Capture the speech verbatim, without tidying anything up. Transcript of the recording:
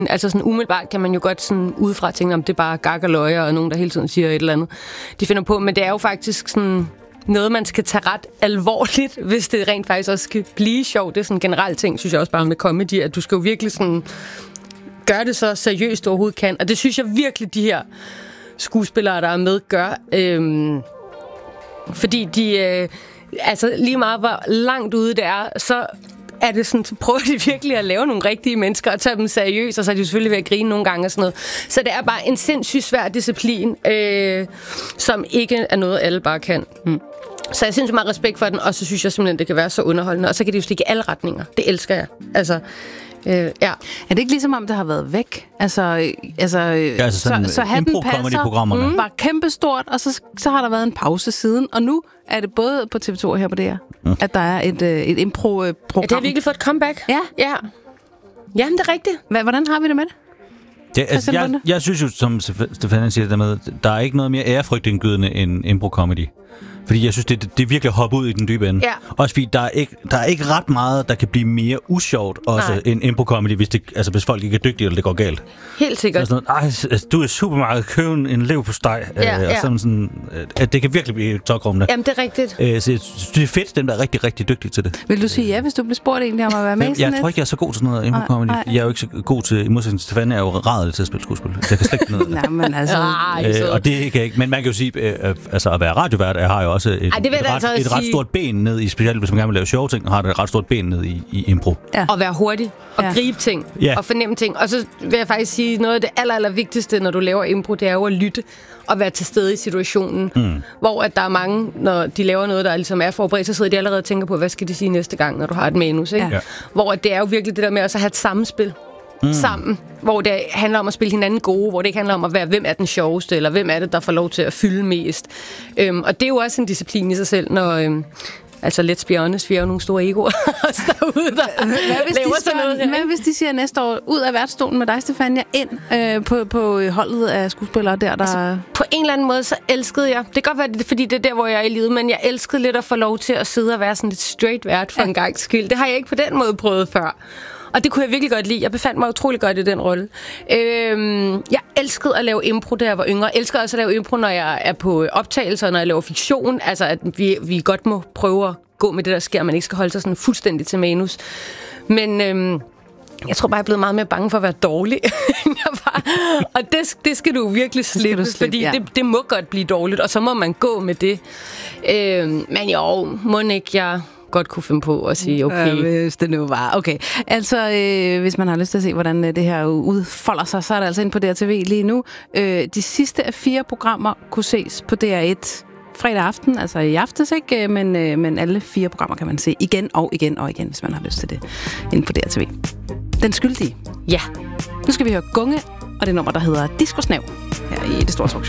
Altså sådan umiddelbart kan man jo godt sådan udefra tænke, om det er bare gak og løjer, og nogen, der hele tiden siger et eller andet, de finder på. Men det er jo faktisk sådan noget, man skal tage ret alvorligt, hvis det rent faktisk også skal blive sjovt. Det er sådan en generelt ting, synes jeg også bare med comedy, at du skal jo virkelig sådan gøre det så seriøst, du overhovedet kan. Og det synes jeg virkelig, de her skuespillere, der er med, gør. Øhm, fordi de, øh, altså lige meget hvor langt ude det er, så er det sådan, så prøver de virkelig at lave nogle rigtige mennesker og tage dem seriøst, og så er de selvfølgelig ved at grine nogle gange og sådan noget. Så det er bare en sindssygt svær disciplin, øh, som ikke er noget, alle bare kan. Mm. Så jeg synes meget respekt for den, og så synes jeg simpelthen, det kan være så underholdende. Og så kan det jo stikke i alle retninger. Det elsker jeg. Altså, øh, ja. Er det ikke ligesom om, det har været væk? Altså, altså, ja, altså sådan, så, så hatten passer, mm. var kæmpestort, og så, så har der været en pause siden. Og nu er det både på T V to og her på D R, mm. at der er et, et impro-program. Ja, det har virkelig fået et comeback. Ja. Ja. Jamen, det er rigtigt. Hvordan har vi det med det? Det, altså, jeg, jeg synes jo, som Stefania siger det med, der er ikke noget mere ærefrygtindgydende end impro-comedy. Fordi jeg synes, det, det er virkelig at hoppe ud i den dybe ende. Ja. Også fordi, der er, ikke, der er ikke ret meget, der kan blive mere usjovt også Nej. end impro-comedy, hvis, det, altså, hvis folk ikke er dygtige, eller det går galt. Helt sikkert. Så sådan noget, du er super meget købe en lev på steg. Ja, øh, ja. Og sådan, sådan, at det kan virkelig blive tokrummende. Jamen, det er rigtigt. Øh, så jeg synes, det er fedt, dem der er rigtig, rigtig dygtige til det. Vil du sige ja, hvis du bliver spurgt egentlig om at være med jeg, i sådan jeg tror ikke, jeg er så god til sådan noget impro-comedy. Jeg er jo ikke så god til, i modsætning til Stefania, er jo rædelig til at spille skuespil. Jeg kan slet ikke noget. Nej, men altså... øh, og det kan jeg ikke. Men man kan jo sige, øh, altså at være radiovært, jeg har jo også et, Ej, det et, ret, altså et ret stort ben ned i, specielt hvis man gerne vil lave sjove ting, har det et ret stort ben ned i, i impro. Ja. Og være hurtig, og ja. gribe ting, ja. og fornemme ting. Og så vil jeg faktisk sige, noget af det aller, aller vigtigste, når du laver impro, det er jo at lytte og være til stede i situationen. Mm. Hvor at der er mange, når de laver noget, der ligesom er forberedt, så sidder de allerede og tænker på, hvad skal de sige næste gang, når du har et manus. Ikke? Ja. Hvor det er jo virkelig det der med at have et samspil. Mm. sammen, hvor det handler om at spille hinanden gode, hvor det ikke handler om at være, hvem er den sjoveste, eller hvem er det, der får lov til at fylde mest. Øhm, og det er jo også en disciplin i sig selv, når... Øhm, altså, let's be honest, vi er jo nogle store egoer derude, der hvad hvis laver de sådan noget her. Hvad hvis de siger næste år, ud af værtsstolen med dig, Stefania, ind øh, på, på holdet af skuespillere der, der... Altså, på en eller anden måde, så elskede jeg. Det kan godt være, det, fordi det er der, hvor jeg er i livet, men jeg elskede lidt at få lov til at sidde og være sådan lidt straight vært for ja. en gangs skyld. Det har jeg ikke på den måde prøvet før. Og det kunne jeg virkelig godt lide. Jeg befandt mig utrolig godt i den rolle. Øhm, jeg elskede at lave impro, da jeg var yngre. Jeg elsker også at lave impro, når jeg er på optagelser, når jeg laver fiktion. Altså, at vi, vi godt må prøve at gå med det, der sker. Man ikke skal holde sig sådan fuldstændig til manus. Men... Øhm, jeg tror bare, jeg er blevet meget mere bange for at være dårlig. bare, og det, det skal du virkelig slippe, slippe fordi ja. det, det må godt blive dårligt, og så må man gå med det. Øhm, men jo, må ikke jeg... godt kunne finde på at sige, okay. Ja, hvis det nu var. Okay. Altså, øh, hvis man har lyst til at se, hvordan det her udfolder sig, så er det altså inde på D R T V lige nu. Øh, de sidste af fire programmer kunne ses på D R et fredag aften, altså i aftes, ikke? Men, øh, men alle fire programmer kan man se igen og igen og igen, hvis man har lyst til det, inde på D R T V. Den skyldige. Ja. Nu skal vi høre Gunge, og det nummer, der hedder Disco Snav, her i Det Store Talkshow.